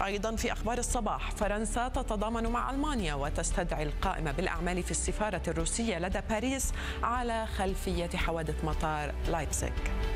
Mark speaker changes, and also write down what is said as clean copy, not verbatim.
Speaker 1: أيضا في أخبار الصباح، فرنسا تتضامن مع ألمانيا وتستدعي القائمة بالأعمال في السفارة الروسية لدى باريس على خلفية حوادث مطار لايبزيغ.